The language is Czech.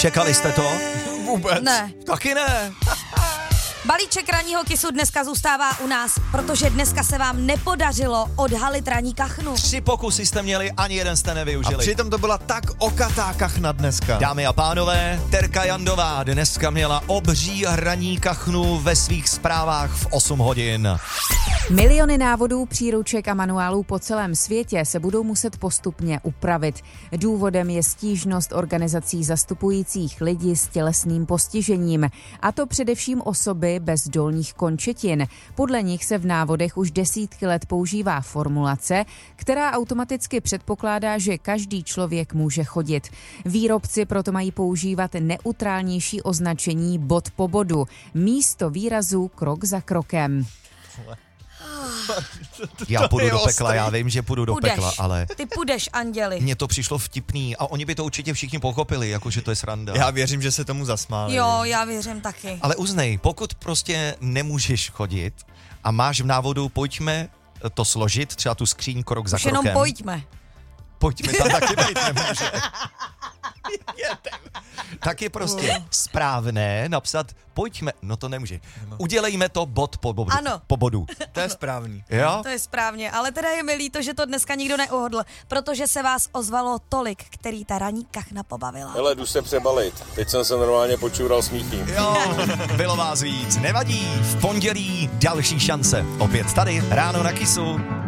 Čekali jste to? Vůbec. Ne. Taky ne. Balíček ranního kysu dneska zůstává u nás, protože dneska se vám nepodařilo odhalit ranní kachnu. 3 pokusy jste měli, ani jeden jste A nevyužili. přitom to byla tak okatá kachna dneska. Dámy a pánové, Terka Jandová dneska měla obří ranní kachnu ve svých zprávách v 8 hodin. Miliony návodů, příruček a manuálů po celém světě se budou muset postupně upravit. Důvodem je stížnost organizací zastupujících lidi s tělesným postižením, a to především osoby bez dolních končetin. Podle nich se v návodech už desítky let používá formulace, která automaticky předpokládá, že každý člověk může chodit. Výrobci proto mají používat neutrálnější označení bod po bodu, místo výrazu krok za krokem. Já půjdu je do pekla, ostrý. já vím, že půjdu do pekla, ale Ty půjdeš, anděli. mně to přišlo vtipný a oni by to určitě všichni pochopili, jakože to je sranda. Já věřím, že se tomu zasmáli. Jo, já věřím taky. Ale uznej, pokud prostě nemůžeš chodit a máš v návodu, pojďme to složit, třeba tu skříň krok za Už krokem. jenom pojďme. Pojďme tam taky být nemůže. Tak je prostě správné napsat pojďme, no to nemůže. Udělejme to bod po bodu. Ano. Po bodu. To je správný. Jo? To je správně, ale teda je mi líto, že to dneska nikdo neuhodl, protože se vás ozvalo tolik, který ta ranní kachna pobavila. Hele, jdu se přebalit. Teď jsem se normálně počural smíchy. Jo, bylo vás víc, nevadí. V pondělí další šance. Opět tady, ráno na Kisu.